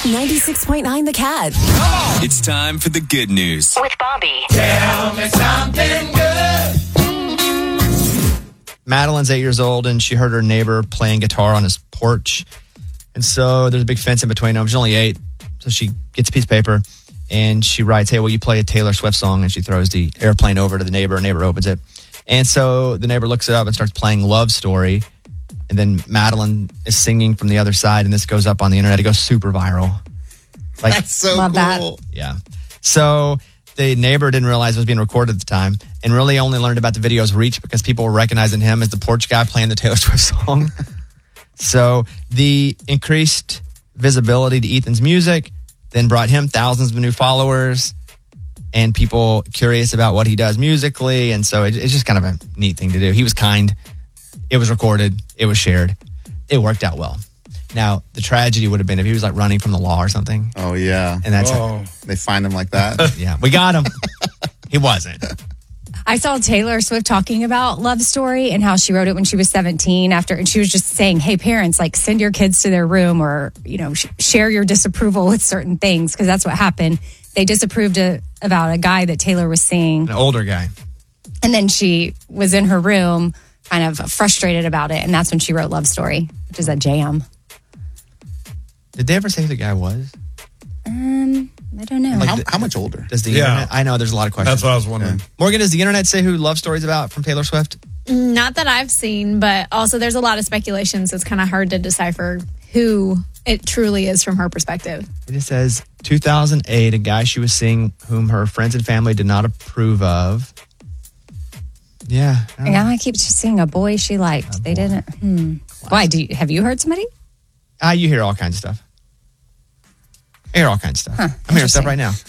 96.9 The Cat. It's time for the good news. With Bobby. Tell me something good. Madeline's 8 years old, and she heard her neighbor playing guitar on his porch. And so there's a big fence in between them. She's only 8, so she gets a piece of paper, and she writes, "Hey, will you play a Taylor Swift song?" And she throws the airplane over to the neighbor. Neighbor opens it. And so the neighbor looks it up and starts playing Love Story. And then Madeline is singing from the other side, and this goes up on the internet. It goes super viral. Like, That's so Love cool. that. yeah. So the neighbor didn't realize it was being recorded at the time and really only learned about the video's reach because people were recognizing him as the porch guy playing the Taylor Swift song. So the increased visibility to Ethan's music then brought him thousands of new followers and people curious about what he does musically. And so it's just kind of a neat thing to do. He was kind. It was recorded. It was shared. It worked out well. Now, the tragedy would have been if he was like running from the law or something. Oh, yeah. And that's, They find him like that. yeah, we got him. He wasn't. I saw Taylor Swift talking about Love Story and how she wrote it when she was 17 and she was just saying, hey, parents, like send your kids to their room or, share your disapproval with certain things because that's what happened. They disapproved about a guy that Taylor was seeing. An older guy. And then she was in her room kind of frustrated about it. And that's when she wrote Love Story, which is a jam. Did they ever say who the guy was? I don't know. How much older? Does the internet? I know there's a lot of questions. That's what I was wondering. Morgan, does the internet say who Love Story's about from Taylor Swift? Not that I've seen, but also there's a lot of speculation, so it's kind of hard to decipher who it truly is from her perspective. It just says 2008, a guy she was seeing whom her friends and family did not approve of. Yeah. I keep just seeing a boy she liked. They didn't. Why? Have you heard somebody? You hear all kinds of stuff. I hear all kinds of stuff. I'm hearing stuff right now.